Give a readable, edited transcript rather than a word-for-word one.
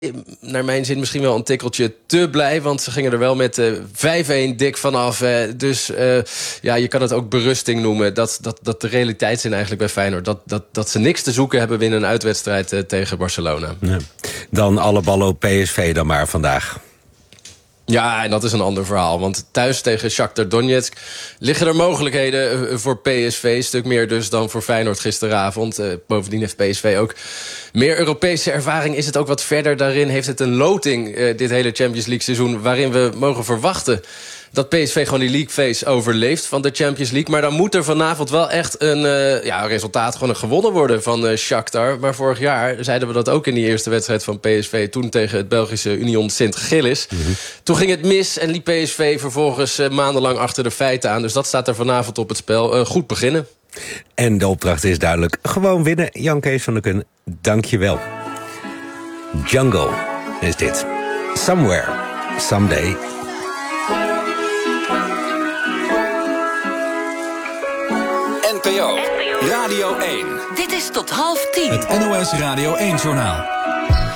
naar mijn zin misschien wel een tikkeltje te blij. Want ze gingen er wel met 5-1 dik vanaf. Dus je kan het ook berusting noemen. Dat de realiteit eigenlijk bij Feyenoord. Dat ze niks te zoeken hebben binnen een uitwedstrijd tegen Barcelona. Ja. Dan alle ballen op PSV dan maar vandaag. Ja, en dat is een ander verhaal. Want thuis tegen Shakhtar Donetsk liggen er mogelijkheden voor PSV. Een stuk meer dus dan voor Feyenoord gisteravond. Bovendien heeft PSV ook meer Europese ervaring. Is het ook wat verder daarin? Heeft het een loting, dit hele Champions League seizoen, waarin we mogen verwachten dat PSV gewoon die league phase overleeft van de Champions League. Maar dan moet er vanavond wel echt een resultaat gewoon gewonnen worden van Shakhtar. Maar vorig jaar zeiden we dat ook in die eerste wedstrijd van PSV. Toen tegen het Belgische Union Sint-Gillis. Mm-hmm. Toen ging het mis en liep PSV vervolgens maandenlang achter de feiten aan. Dus dat staat er vanavond op het spel. Goed beginnen. En de opdracht is duidelijk. Gewoon winnen. Jan Kees van der Kun, dank je wel. Jungle is dit. Somewhere, someday. NPO Radio 1. Dit is tot 9:30. Het NOS Radio 1-journaal.